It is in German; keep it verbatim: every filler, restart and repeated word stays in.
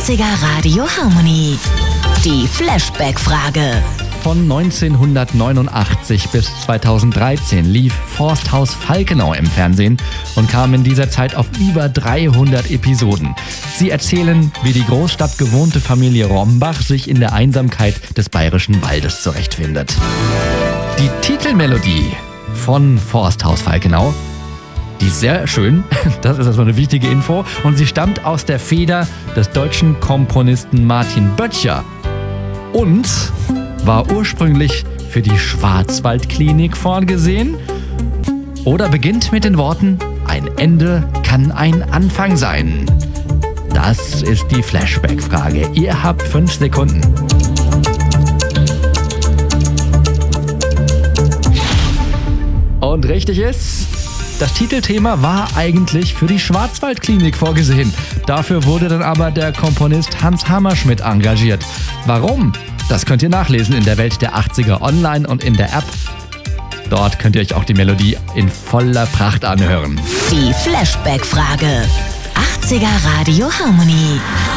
achtziger Radio Harmony. Die Flashback-Frage. Von neunzehnhundertneunundachtzig bis zweitausenddreizehn lief Forsthaus Falkenau im Fernsehen und kam in dieser Zeit auf über dreihundert Episoden. Sie erzählen, wie die großstadtgewohnte Familie Rombach sich in der Einsamkeit des bayerischen Waldes zurechtfindet. Die Titelmelodie von Forsthaus Falkenau, die ist sehr schön, das ist erstmal eine wichtige Info, und sie stammt aus der Feder des deutschen Komponisten Martin Böttcher und war ursprünglich für die Schwarzwaldklinik vorgesehen oder beginnt mit den Worten: Ein Ende kann ein Anfang sein. Das ist die Flashback-Frage. Ihr habt fünf Sekunden. Und richtig ist, das Titelthema war eigentlich für die Schwarzwaldklinik vorgesehen. Dafür wurde dann aber der Komponist Hans Hammerschmidt engagiert. Warum? Das könnt ihr nachlesen in der Welt der achtziger online und in der App. Dort könnt ihr euch auch die Melodie in voller Pracht anhören. Die Flashback-Frage. achtziger Radio Harmony.